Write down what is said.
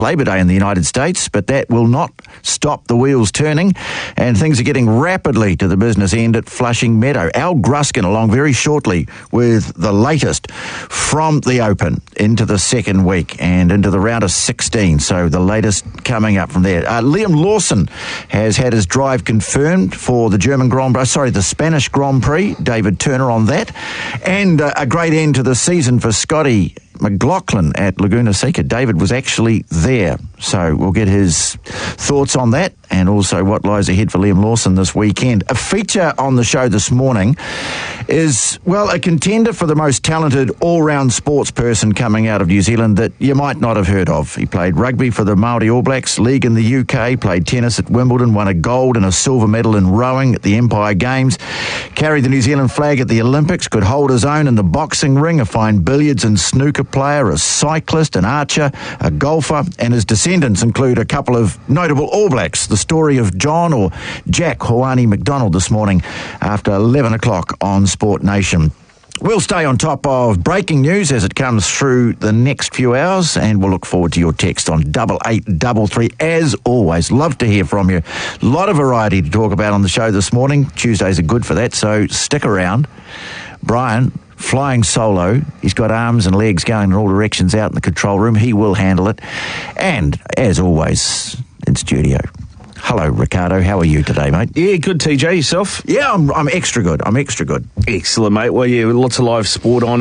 Labor Day in the United States, but that will not stop the wheels turning, and things are getting rapidly to the business end at Flushing Meadow. Al Gruskin along very shortly with the latest from the Open into the second week and into the round of 16, so the latest coming up from there. Liam Lawson has had his drive confirmed for the the Spanish Grand Prix. David Turner on that, and a great end to the season for Scotty McLaughlin at Laguna Seca. David was actually there, so we'll get his thoughts on that and also what lies ahead for Liam Lawson this weekend. A feature on the show this morning is, a contender for the most talented all-round sports person coming out of New Zealand that you might not have heard of. He played rugby for the Māori All Blacks League in the UK, played tennis at Wimbledon, won a gold and a silver medal in rowing at the Empire Games, carried the New Zealand flag at the Olympics, could hold his own in the boxing ring, a fine billiards and snooker player, a cyclist, an archer, a golfer, and his descendants include a couple of notable All Blacks. The story of John or Jack Hoani McDonald this morning after 11 o'clock on Sport Nation. We'll stay on top of breaking news as it comes through the next few hours, and we'll look forward to your text on 8833. As always, love to hear from you. A lot of variety to talk about on the show this morning. Tuesdays are good for that, so stick around. Brian, flying solo. He's got arms and legs going in all directions out in the control room. He will handle it. And, as always, in studio, hello, Ricardo. How are you today, mate? Yeah, good, TJ. Yourself? Yeah, I'm extra good. Excellent, mate. Well, yeah, lots of live sport on.